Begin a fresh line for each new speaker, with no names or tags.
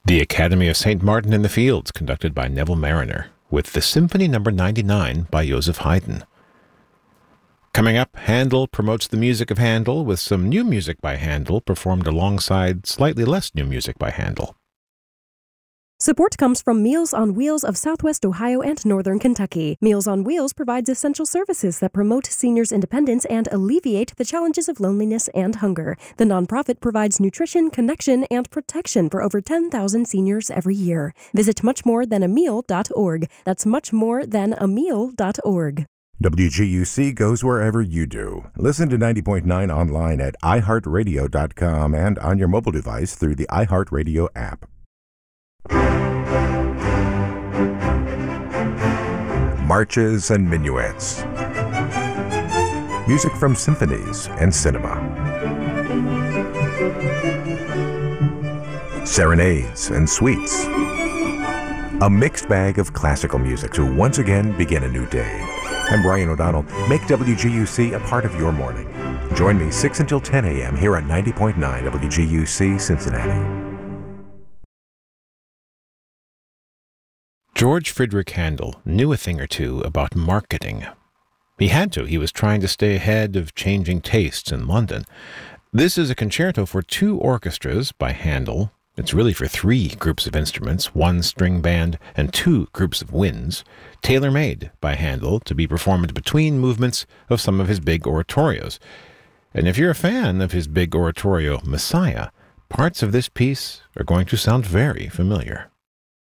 The Academy of St. Martin in the Fields, conducted by Neville Mariner, with the Symphony No. 99 by Joseph Haydn. Coming up, Handel promotes the music of Handel with some new music by Handel performed alongside slightly less new music by Handel.
Support comes from Meals on Wheels of Southwest Ohio and Northern Kentucky. Meals on Wheels provides essential services that promote seniors' independence and alleviate the challenges of loneliness and hunger. The nonprofit provides nutrition, connection, and protection for over 10,000 seniors every year. Visit muchmorethan.ameal.org. That's muchmorethan.ameal.org.
WGUC goes wherever you do. Listen to 90.9 online at iHeartRadio.com and on your mobile device through the iHeartRadio app. Marches and minuets. Music from symphonies and cinema. Serenades and suites. A mixed bag of classical music to once again begin a new day. I'm Brian O'Donnell. Make WGUC a part of your morning. Join me 6 until 10 a.m. here on 90.9 WGUC Cincinnati.
George Friedrich Handel knew a thing or two about marketing. He had to. He was trying to stay ahead of changing tastes in London. This is a concerto for 2 orchestras by Handel. It's really for 3 groups of instruments, 1 string band, and 2 groups of winds, tailor-made by Handel to be performed between movements of some of his big oratorios. And if you're a fan of his big oratorio, Messiah, parts of this piece are going to sound very familiar.